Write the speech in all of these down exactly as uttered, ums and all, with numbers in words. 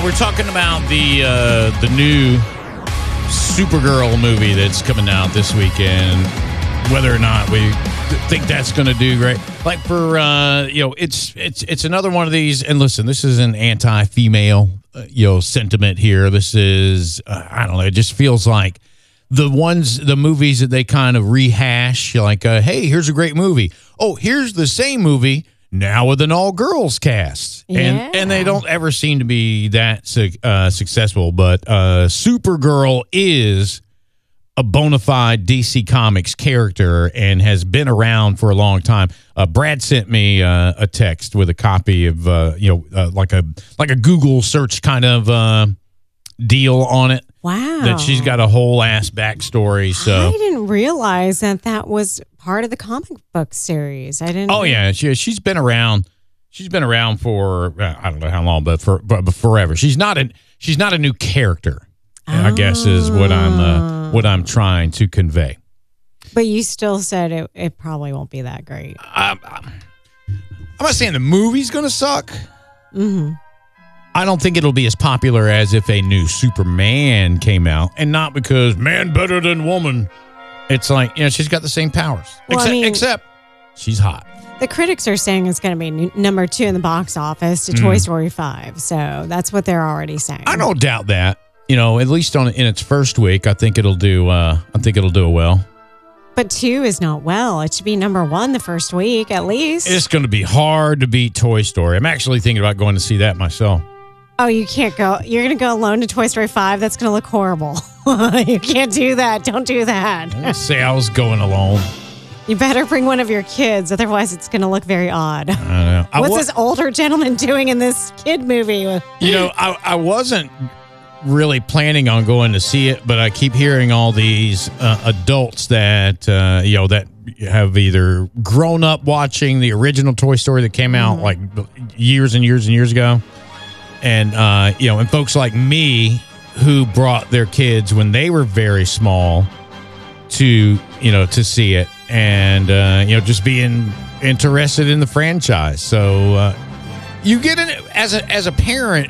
we're talking about the uh, the new Supergirl movie that's coming out this weekend. Whether or not we think that's going to do great, like for uh, you know, it's it's it's another one of these. And listen, this is an anti-female uh, you know sentiment here. This is uh, I don't know. It just feels like the ones, the movies that they kind of rehash. Like, uh, hey, here's a great movie. Oh, here's the same movie now with an all-girls cast. Yeah. And and they don't ever seem to be that su- uh, successful. But uh, Supergirl is a bona fide D C Comics character and has been around for a long time. Uh, Brad sent me uh, a text with a copy of, uh, you know, uh, like a like a Google search kind of uh, deal on it. Wow. That she's got a whole ass backstory. So I didn't realize that that was part of the comic book series. I didn't. Oh, yeah. She, she's been around. She's been around for, uh, I don't know how long, but for but, but forever. She's not, a, she's not a new character, oh. I guess is what I'm, uh, what I'm trying to convey. But you still said it, it probably won't be that great. I'm, I'm not saying the movie's going to suck. Mm-hmm. I don't think it'll be as popular as if a new Superman came out, and not because man better than woman. It's like, you know, she's got the same powers, well, except, I mean, except she's hot. The critics are saying it's going to be n- number two in the box office to mm. Toy Story five, so that's what they're already saying. I don't doubt that. You know, at least on in its first week, I think it'll do. Uh, I think it'll do well. But two is not well. It should be number one the first week at least. It's going to be hard to beat Toy Story. I'm actually thinking about going to see that myself. Oh, you can't go. You're going to go alone to Toy Story five? That's going to look horrible. You can't do that. Don't do that. I didn't say I was going alone. You better bring one of your kids. Otherwise, it's going to look very odd. I don't know. I What's wa- this older gentleman doing in this kid movie? You know, I, I wasn't really planning on going to see it, but I keep hearing all these uh, adults that, uh, you know, that have either grown up watching the original Toy Story that came out mm-hmm. like years and years and years ago. And, uh, you know, and folks like me who brought their kids when they were very small to, you know, to see it and, uh, you know, just being interested in the franchise. So uh, you get in as a, as a parent,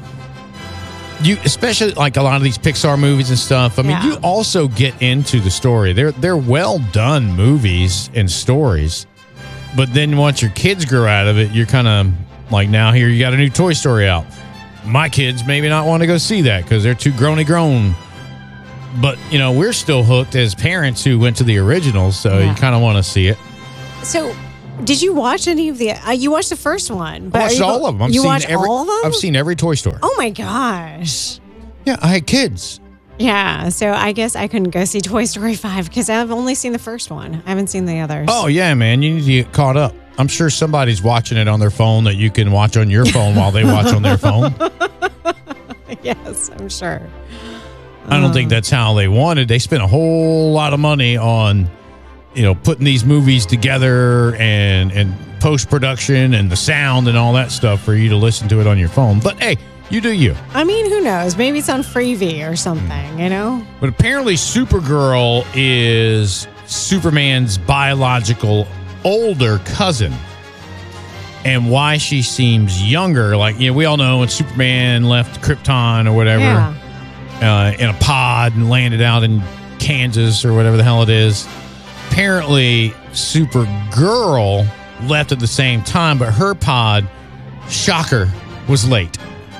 you, especially like a lot of these Pixar movies and stuff. I mean, yeah. you also get into the story. They're, they're well done movies and stories, but then once your kids grow out of it, you're kind of like, now here you got a new Toy Story out. My kids maybe not want to go see that because they're too grown-y grown. But, you know, we're still hooked as parents who went to the originals, so yeah. you kind of want to see it. So, did you watch any of the... Uh, you watched the first one. But I watched you, all of them. I've you seen watched every, all of them? I've seen every Toy Story. Oh, my gosh. Yeah, I had kids. Yeah, so I guess I couldn't go see Toy Story five because I've only seen the first one. I haven't seen the others. Oh, yeah, man. You need to get caught up. I'm sure somebody's watching it on their phone that you can watch on your phone while they watch on their phone. Yes, I'm sure. I don't think that's how they wanted. They spent a whole lot of money on, you know, putting these movies together and, and post-production and the sound and all that stuff for you to listen to it on your phone. But, hey, you do you. I mean, who knows? Maybe it's on Freevee or something, you know? But apparently Supergirl is Superman's biological older cousin. And why she seems younger, like, you know, we all know when Superman left Krypton or whatever yeah. uh, in a pod and landed out in Kansas or whatever the hell it is. Apparently, Supergirl left at the same time, but her pod, shocker, was late.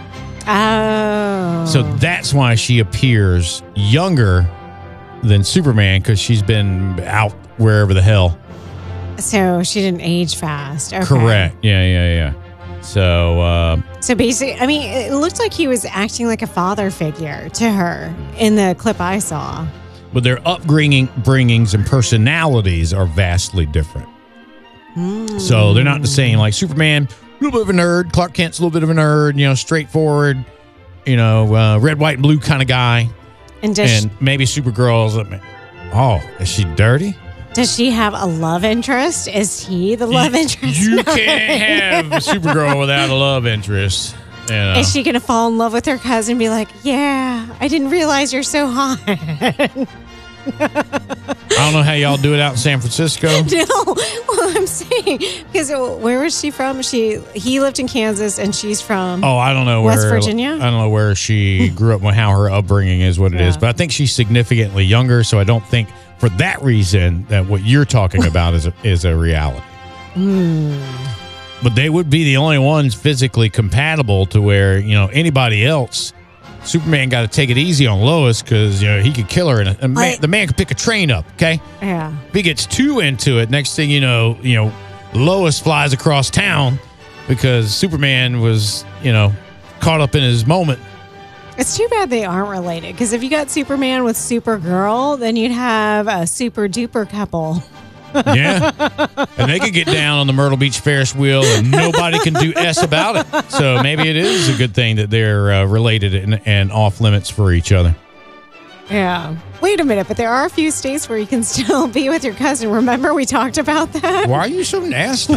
Oh. So that's why she appears younger than Superman, because she's been out wherever the hell. So she didn't age fast. Okay. Correct. Yeah, yeah, yeah. So, uh, so basically, I mean, it looked like he was acting like a father figure to her in the clip I saw. But their upbringing, bringings, and personalities are vastly different. Mm. So they're not the same. Like Superman, a little bit of a nerd. Clark Kent's a little bit of a nerd. You know, straightforward. You know, uh, red, white, and blue kind of guy. And, does and she- maybe Supergirl's. Oh, is she dirty? Does she have a love interest? Is he the love you, interest? You can't have Supergirl without a love interest. You know. Is she going to fall in love with her cousin and be like, yeah, I didn't realize you're so hot? I don't know how y'all do it out in San Francisco. No, well, I'm saying because where was she from? She he lived in Kansas, and she's from. Oh, I don't know where West Virginia? I don't know where she grew up, how her upbringing is, what it Yeah. is. But I think she's significantly younger, so I don't think for that reason that what you're talking about is a, is a reality. Mm. But they would be the only ones physically compatible to where, you know, anybody else. Superman got to take it easy on Lois because, you know, he could kill her, and a, a man, I- the man could pick a train up. Okay, Yeah. if he gets too into it, next thing you know, you know, Lois flies across town because Superman was, you know, caught up in his moment. It's too bad they aren't related because if you got Superman with Supergirl, then you'd have a super duper couple. Yeah, and they could get down on the Myrtle Beach Ferris wheel, and nobody can do S about it. So maybe it is a good thing that they're uh, related and, and off limits for each other. Yeah. Wait a minute, but there are a few states where you can still be with your cousin. Remember we talked about that? Why are you so nasty?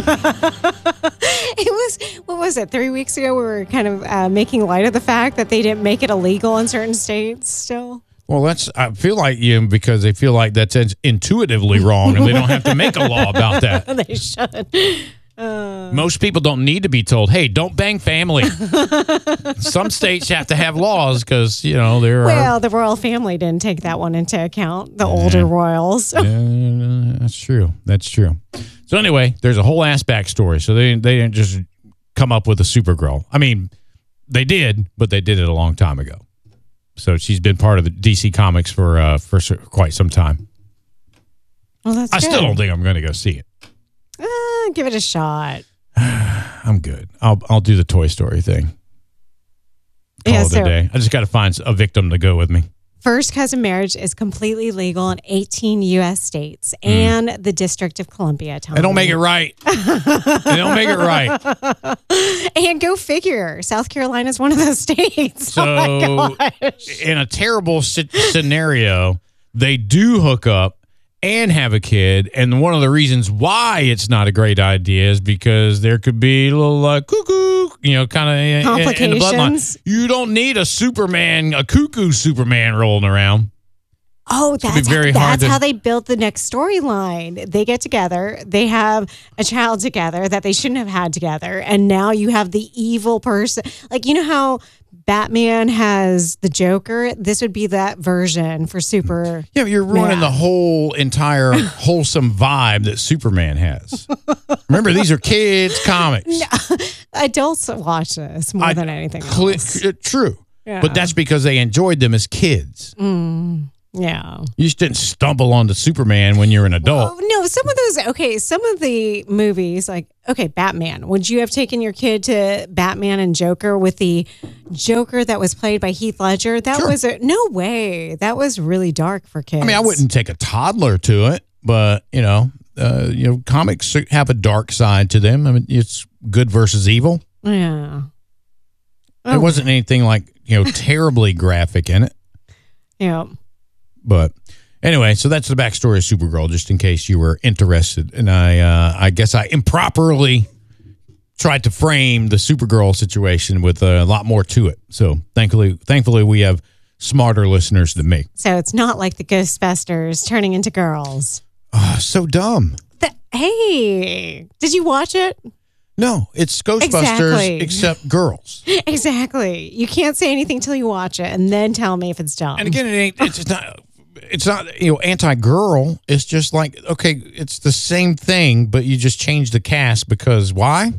It was, what was it, three weeks ago we were kind of uh, making light of the fact that they didn't make it illegal in certain states still. Well, that's. I feel like you because they feel like that's intuitively wrong, and they don't have to make a law about that. They should. Uh, Most people don't need to be told, "Hey, don't bang family." Some states have to have laws because you know there well, are. the royal family didn't take that one into account, the older royals. Yeah, that's true. That's true. So anyway, there's a whole ass backstory. So they they didn't just come up with a Supergirl. I mean, they did, but they did it a long time ago. So she's been part of the D C Comics for uh, for quite some time. Well, that's I good. still don't think I'm going to go see it. Uh, give it a shot. I'm good. I'll I'll do the Toy Story thing. Call Yeah, it so- a day. I just got to find a victim to go with me. First cousin marriage is completely legal in eighteen U S states and the District of Columbia. Tommy. They don't make it right. They don't make it right. And go figure, South Carolina is one of those states. So, oh my gosh. in a terrible si- scenario, they do hook up and have a kid. And one of the reasons why it's not a great idea is because there could be a little uh, cuckoo, you know, kind of in, in the bloodline. Complications. You don't need a Superman, a cuckoo Superman rolling around. Oh, be that's, very how, hard that's to- how they built the next storyline. They get together, they have a child together that they shouldn't have had together, and now you have the evil person. Like, you know how Batman has the Joker? This would be that version for Super. Yeah, but you're ruining Man. the whole entire wholesome vibe that Superman has. Remember, these are kids' comics. Adults watch this more I- than anything Cl- else. uh, true. Yeah. But that's because they enjoyed them as kids. Yeah. You just didn't stumble onto Superman when you're an adult. Oh, no, some of those, okay, some of the movies, like, okay, Batman. Would you have taken your kid to Batman and Joker with the Joker that was played by Heath Ledger? That Sure. was a, no way. That was really dark for kids. I mean, I wouldn't take a toddler to it, but you know, uh, you know, comics have a dark side to them. I mean, it's good versus evil. Yeah. There Oh. wasn't anything like you know terribly graphic in it, Yeah. but anyway, so that's the backstory of Supergirl, just in case you were interested. And I, uh, I guess I improperly tried to frame the Supergirl situation with a lot more to it. So thankfully, thankfully, we have smarter listeners than me. So it's not like the Ghostbusters turning into girls. Oh, so dumb. The, hey, did you watch it? No, it's Ghostbusters Exactly. except girls. Exactly. You can't say anything till you watch it and then tell me if it's dumb. And again, it ain't. It's just not. It's not. You know, anti-girl. It's just like okay, it's the same thing, but you just change the cast because why?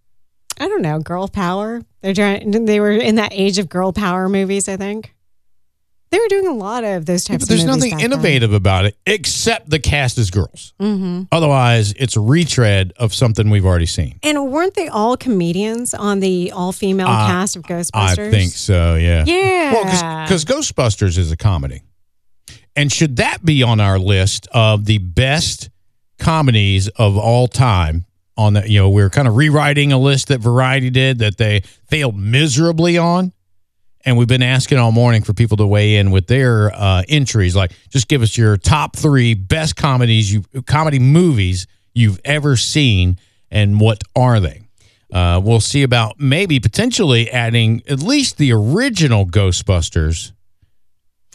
I don't know, girl power. They're trying. They were in that age of girl power movies. I think they were doing a lot of those types. But there's of movies nothing back innovative about it except the cast is girls. Mm-hmm. Otherwise, it's a retread of something we've already seen. Then. And weren't they all comedians on the all-female Uh, cast of I Ghostbusters? think so. Yeah. Yeah. Well, because Ghostbusters is a comedy, and should that be on our list of the best comedies of all time? On the, you know, we're kind of rewriting a list that Variety did that they failed miserably on. And we've been asking all morning for people to weigh in with their uh, entries. Like, just give us your top three best comedies, you comedy movies you've ever seen, and what are they? Uh, we'll see about maybe potentially adding at least the original Ghostbusters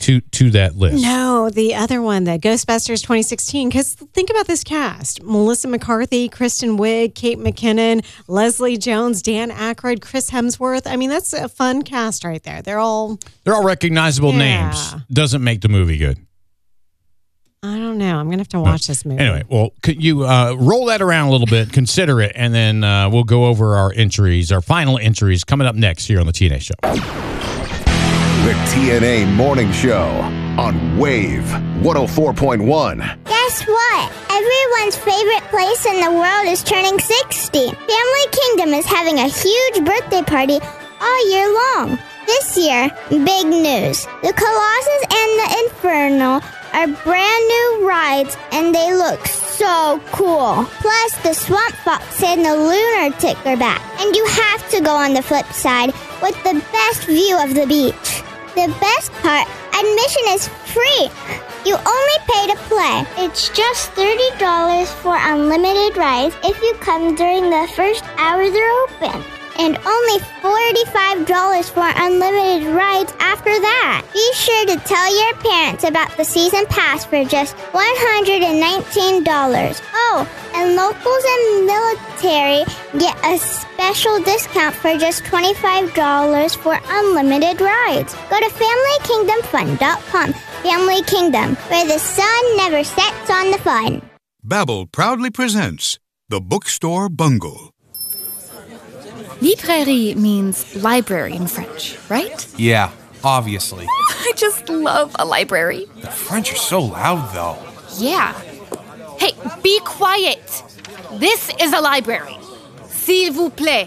to to that list? No, the other one, the Ghostbusters twenty sixteen. Because think about this cast: Melissa McCarthy, Kristen Wiig, Kate McKinnon, Leslie Jones, Dan Aykroyd, Chris Hemsworth. I mean, that's a fun cast right there. They're all they're all recognizable yeah. names. Doesn't make the movie good. I don't know. I'm gonna have to watch this movie. Anyway, well, could you uh, roll that around a little bit, consider it, and then uh, we'll go over our entries, our final entries, coming up next here on the T N A Show. The T N A Morning Show on Wave one oh four point one. Guess what? Everyone's favorite place in the world is turning sixty. Family Kingdom is having a huge birthday party all year long. This year, big news. The Colossus and the Inferno are brand new rides, and they look so cool. Plus, the Swamp Fox and the Lunatic are back. And you have to go on the flip side with the best view of the beach. The best part, admission is free. You only pay to play. It's just thirty dollars for unlimited rides if you come during the first hour they're open. And only forty-five dollars for unlimited rides after that. Be sure to tell your parents about the season pass for just one hundred nineteen dollars. Oh, and locals and military get a special discount for just twenty-five dollars for unlimited rides. Go to family kingdom fun dot com. Family Kingdom, where the sun never sets on the fun. Babbel proudly presents The Bookstore Bungle. Librairie means library in French, right? Yeah, obviously. I just love a library. The French are so loud, though. Yeah. Hey, be quiet. This is a library. S'il vous plaît.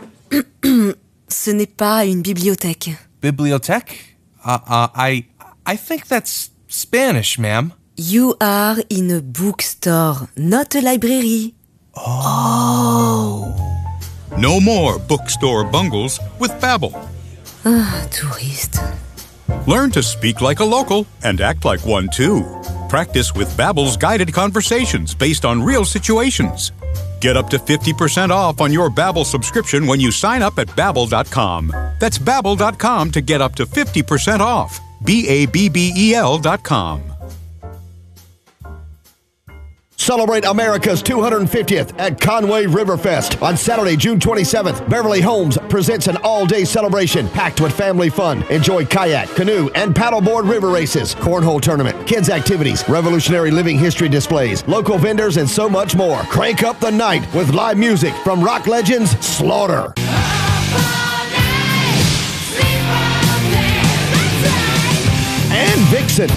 Ce n'est pas une bibliothèque. Bibliothèque? Uh, uh, I, I think that's Spanish, ma'am. You are in a bookstore, not a library. Oh. No more bookstore bungles with Babbel. Ah, touriste. Learn to speak like a local and act like one too. Practice with Babbel's guided conversations based on real situations. Get up to fifty percent off on your Babbel subscription when you sign up at babbel dot com. That's babbel dot com to get up to fifty percent off. B A B B E L dot com. Celebrate America's two hundred fiftieth at Conway Riverfest on Saturday, June twenty-seventh. Beverly Homes presents an all-day celebration packed with family fun. Enjoy kayak, canoe, and paddleboard river races, cornhole tournament, kids activities, revolutionary living history displays, local vendors, and so much more. Crank up the night with live music from rock legends Slaughter. And Vixen.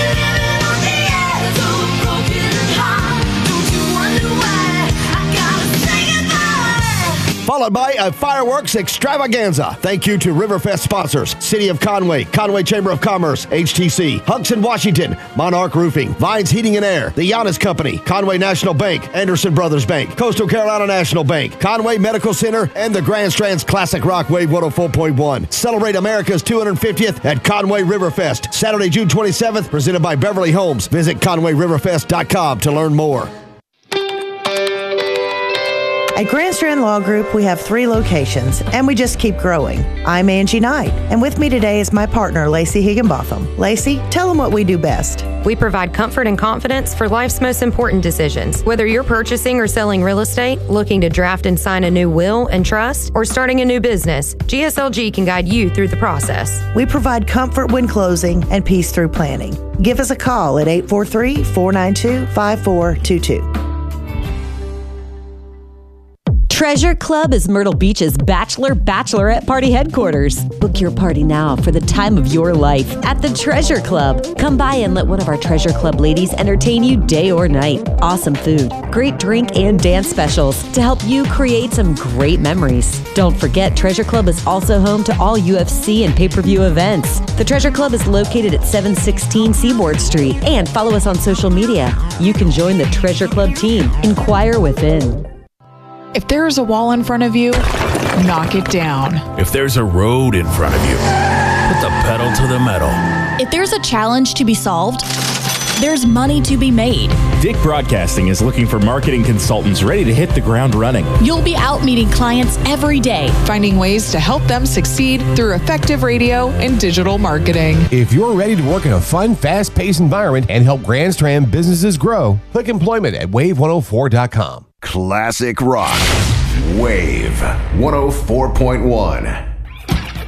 Followed by a fireworks extravaganza. Thank you to Riverfest sponsors: City of Conway, Conway Chamber of Commerce, H T C, Hunkson Washington, Monarch Roofing, Vines Heating and Air, The Giannis Company, Conway National Bank, Anderson Brothers Bank, Coastal Carolina National Bank, Conway Medical Center, and the Grand Strands Classic Rock Wave one oh four point one. Celebrate America's two hundred fiftieth at Conway Riverfest, Saturday, June twenty-seventh, presented by Beverly Homes. Visit conway riverfest dot com to learn more. At Grand Strand Law Group, we have three locations, and we just keep growing. I'm Angie Knight, and with me today is my partner, Lacey Higginbotham. Lacey, tell them what we do best. We provide comfort and confidence for life's most important decisions. Whether you're purchasing or selling real estate, looking to draft and sign a new will and trust, or starting a new business, G S L G can guide you through the process. We provide comfort when closing and peace through planning. Give us a call at eight four three, four nine two, five four two two. Treasure Club is Myrtle Beach's Bachelor Bachelorette Party headquarters. Book your party now for the time of your life at the Treasure Club. Come by and let one of our Treasure Club ladies entertain you day or night. Awesome food, great drink and dance specials to help you create some great memories. Don't forget, Treasure Club is also home to all U F C and pay-per-view events. The Treasure Club is located at seven sixteen Seaboard Street, and follow us on social media. You can join the Treasure Club team. Inquire within. If there is a wall in front of you, knock it down. If there's a road in front of you, put the pedal to the metal. If there's a challenge to be solved, there's money to be made. Dick Broadcasting is looking for marketing consultants ready to hit the ground running. You'll be out meeting clients every day, finding ways to help them succeed through effective radio and digital marketing. If you're ready to work in a fun, fast-paced environment and help Grand Strand businesses grow, click employment at wave one oh four dot com. Classic rock. Wave one oh four point one.